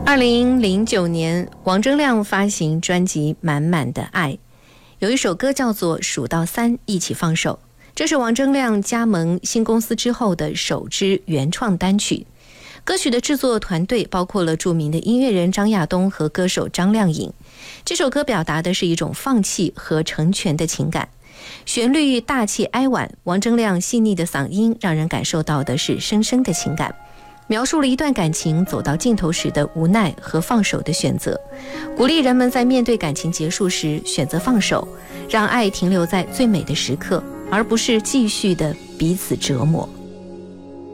2009年，王铮亮发行专辑《满满的爱》，有一首歌叫做《数到3一起放手》，这是王铮亮加盟新公司之后的首支原创单曲。歌曲的制作团队包括了著名的音乐人张亚东和歌手张靓颖。这首歌表达的是一种放弃和成全的情感，旋律大气哀婉，王铮亮细腻的嗓音让人感受到的是深深的情感，描述了一段感情走到尽头时的无奈和放手的选择，鼓励人们在面对感情结束时选择放手，让爱停留在最美的时刻，而不是继续的彼此折磨。